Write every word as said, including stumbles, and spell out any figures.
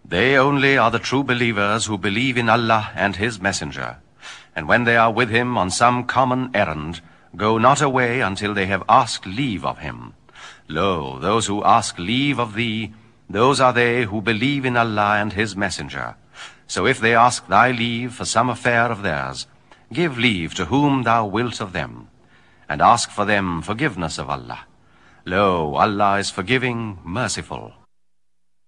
They only are the true believers who believe in Allah and His Messenger, and when they are with Him on some common errand, go not away until they have asked leave of Him. Lo, those who ask leave of thee, those are they who believe in Allah and His Messenger. So if they ask thy leave for some affair of theirs, give leave to whom thou wilt of them, and ask for them forgiveness of Allah. Lo, Allah is forgiving, merciful.